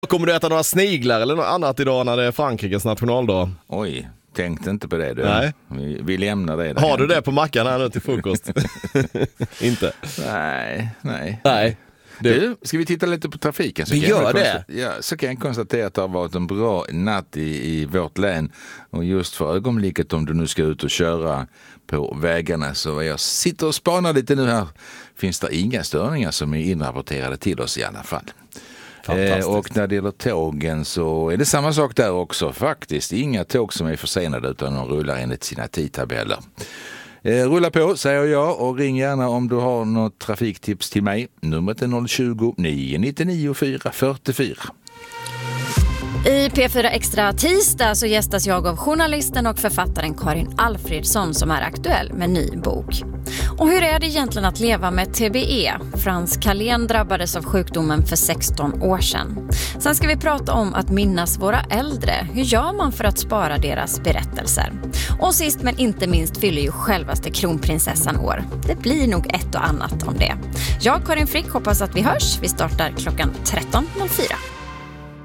Kommer du äta några sniglar eller något annat idag när det är Frankrikes nationaldag? Oj, tänkte inte på det du. Nej. Vi lämnar det. Har du det på mackan här nu till frukost? Inte? Nej. Du, ska vi titta lite på trafiken? Vi gör det. Ja, så kan jag konstatera att det har varit en bra natt i vårt län. Och just för ögonblicket, om du nu ska ut och köra på vägarna, så jag sitter och spanar lite nu här. Finns det inga störningar som är inrapporterade till oss i alla fall. Och när det gäller tågen så är det samma sak där också faktiskt. Inga tåg som är försenade utan de rullar enligt sina tidtabeller. Rulla på, säger jag, och ring gärna om du har något trafiktips till mig. Numret är 020-999 444. I P4 Extra tisdag så gästas jag av journalisten och författaren Karin Alfredsson som är aktuell med ny bok. Och hur är det egentligen att leva med TBE? Frans Kalén drabbades av sjukdomen för 16 år sedan. Sen ska vi prata om att minnas våra äldre. Hur gör man för att spara deras berättelser? Och sist men inte minst fyller ju självaste kronprinsessan år. Det blir nog ett och annat om det. Jag, Karin Frick, hoppas att vi hörs. Vi startar klockan 13.04.